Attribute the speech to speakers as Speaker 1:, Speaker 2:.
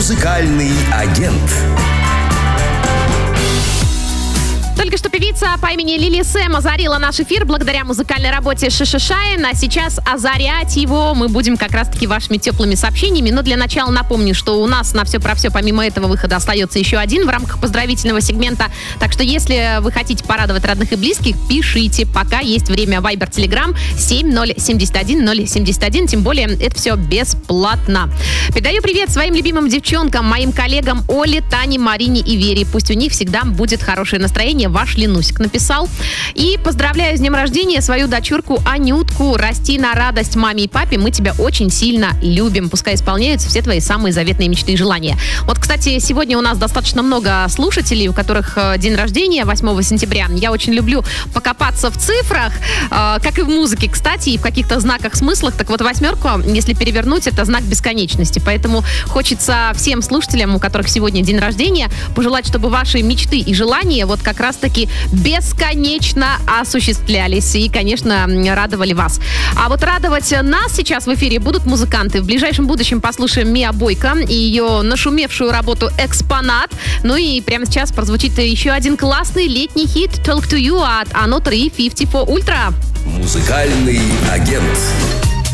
Speaker 1: Музыкальный агент.
Speaker 2: Только что певица по имени Лили Сэм озарила наш эфир благодаря музыкальной работе Шишишайн. А сейчас озарять его мы будем как раз-таки вашими теплыми сообщениями. Но для начала напомню, что у нас на «Все про все» помимо этого выхода остается еще один в рамках поздравительного сегмента. Так что если вы хотите порадовать родных и близких, пишите. Пока есть время. Вайбер, Телеграм 7071 071. Тем более это все бесплатно. Передаю привет своим любимым девчонкам, моим коллегам Оле, Тане, Марине и Вере. Пусть у них всегда будет хорошее настроение. Ваш Ленусик написал. И поздравляю с днем рождения свою дочурку Анютку. Расти на радость маме и папе. Мы тебя очень сильно любим. Пускай исполняются все твои самые заветные мечты и желания. Вот, кстати, сегодня у нас достаточно много слушателей, у которых день рождения 8 сентября. Я очень люблю покопаться в цифрах, как и в музыке, кстати, и в каких-то знаках, смыслах. Так вот, 8, если перевернуть, это знак бесконечности. Поэтому хочется всем слушателям, у которых сегодня день рождения, пожелать, чтобы ваши мечты и желания вот как раз-таки бесконечно осуществлялись и, конечно, радовали вас. А вот радовать нас сейчас в эфире будут музыканты. В ближайшем будущем послушаем Миа Бойко и ее нашумевшую работу «Экспонат». Ну и прямо сейчас прозвучит еще один классный летний хит «Talk to You» от Anno 354 Ultra.
Speaker 1: Музыкальный агент.